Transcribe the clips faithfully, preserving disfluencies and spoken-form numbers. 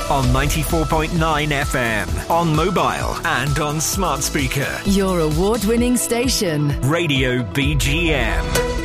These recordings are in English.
on ninety-four point nine F M, on mobile and on smart speaker. Your award-winning station. Radio B G M.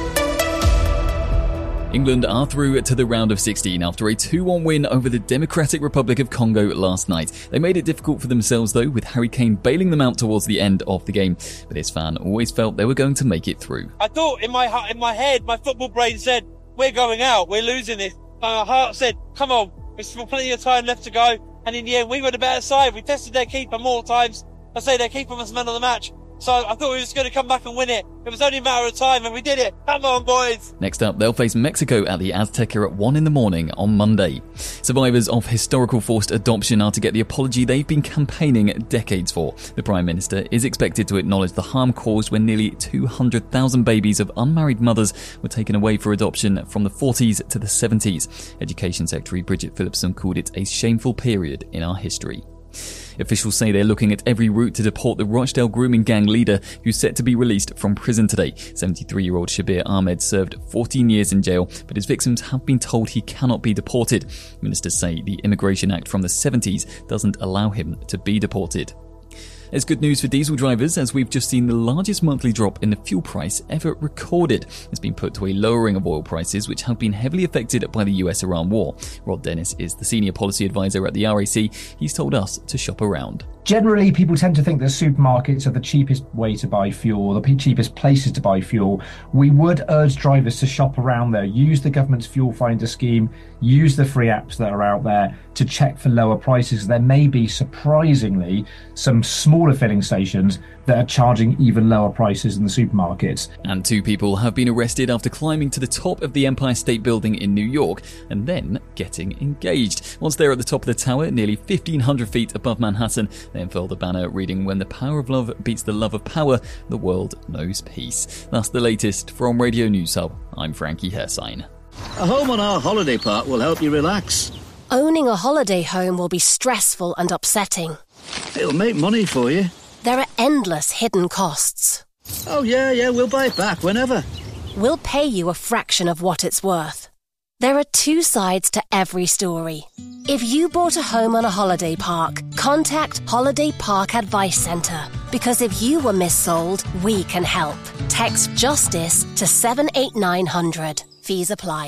England are through to the round of sixteen after a two one win over the Democratic Republic of Congo last night. They made it difficult for themselves though, with Harry Kane bailing them out towards the end of the game. But this fan always felt they were going to make it through. I thought in my in my head, my football brain said, we're going out, we're losing this. My heart said, come on, there's still plenty of time left to go. And in the end, we were the better side. We tested their keeper more times. I say their keeper was man of the match. So I thought we were just going to come back and win it. It was only a matter of time, and we did it. Come on, boys. Next up, they'll face Mexico at the Azteca at one in the morning on Monday. Survivors of historical forced adoption are to get the apology they've been campaigning decades for. The Prime Minister is expected to acknowledge the harm caused when nearly two hundred thousand babies of unmarried mothers were taken away for adoption from the forties to the seventies. Education Secretary Bridget Phillipson called it a shameful period in our history. Officials say they're looking at every route to deport the Rochdale grooming gang leader who's set to be released from prison today. seventy-three-year-old Shabir Ahmed served fourteen years in jail, but his victims have been told he cannot be deported. Ministers say the Immigration Act from the seventies doesn't allow him to be deported. It's good news for diesel drivers, as we've just seen the largest monthly drop in the fuel price ever recorded. It's been put to a lowering of oil prices, which have been heavily affected by the U S Iran war. Rod Dennis is the senior policy advisor at the R A C. He's told us to shop around. Generally, people tend to think that supermarkets are the cheapest way to buy fuel, the cheapest places to buy fuel. We would urge drivers to shop around there, use the government's fuel finder scheme, use the free apps that are out there to check for lower prices. There may be, surprisingly, some smaller filling stations that are charging even lower prices than the supermarkets. And two people have been arrested after climbing to the top of the Empire State Building in New York and then getting engaged. Once they're at the top of the tower, nearly fifteen hundred feet above Manhattan, they unfurled a banner reading, "When the power of love beats the love of power, the world knows peace." That's the latest from Radio News Hub. I'm Frankie Hersign. A home on our holiday park will help you relax. Owning a holiday home will be stressful and upsetting. It'll make money for you. There are endless hidden costs. Oh yeah, yeah, we'll buy it back whenever. We'll pay you a fraction of what it's worth. There are two sides to every story. If you bought a home on a holiday park, contact Holiday Park Advice Centre. Because if you were missold, we can help. Text JUSTICE to seven eight nine hundred. Fees apply.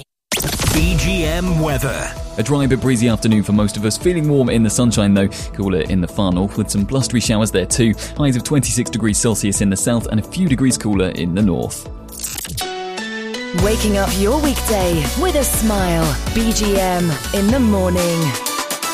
B G M weather. A dry but breezy afternoon for most of us, feeling warm in the sunshine though, cooler in the far north with some blustery showers there too. Highs of twenty-six degrees Celsius in the south and a few degrees cooler in the north. Waking up your weekday with a smile. B G M in the morning.